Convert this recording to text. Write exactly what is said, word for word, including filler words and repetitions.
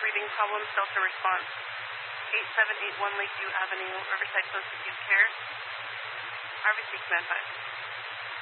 breathing problems, Delta response. eight seven eight one Lakeview Avenue, Riverside Post Acute Care. Harvey six nine five.